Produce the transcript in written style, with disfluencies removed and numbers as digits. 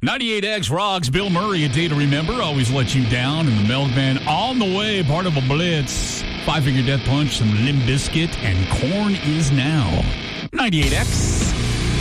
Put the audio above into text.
98X rocks. Bill Murray, A Day to Remember, always let you down. And the Milkman on the way, part of a blitz. Five Finger Death Punch, some Limp Bizkit, and Korn is now. 98X.